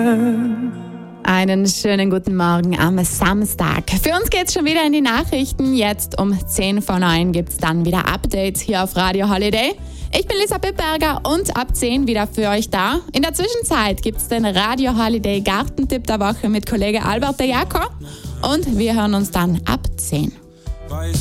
Einen schönen guten Morgen am Samstag. Für uns geht's schon wieder in die Nachrichten. Jetzt um 10 vor 9 gibt's dann wieder Updates hier auf Radio Holiday. Ich bin Lisa Bittberger und ab 10 wieder für euch da. In der Zwischenzeit gibt's den Radio Holiday Gartentipp der Woche mit Kollege Albert de Jaco. Und wir hören uns dann ab 10.